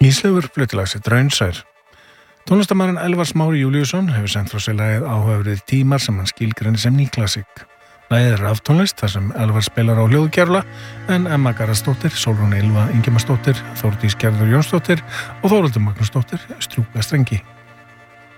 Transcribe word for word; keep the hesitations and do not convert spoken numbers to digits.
Íslaugur fluttilag sitt Raunsær. Tónlistarmaðurinn Elvar Smári Júlíusson hefur sent frá sér lagið Áhugaverðir tímar sem hann skilgreinir sem nýklassík. Lagið er raftónlist þar sem Elvar spilar á hljóðgervla en Emma Garðarsdóttir, Sólrún Ylva Ingimarsdóttir, Þórdís Gerður Jónsdóttir og Þórhildur Magnúsdóttir strjúka strengi.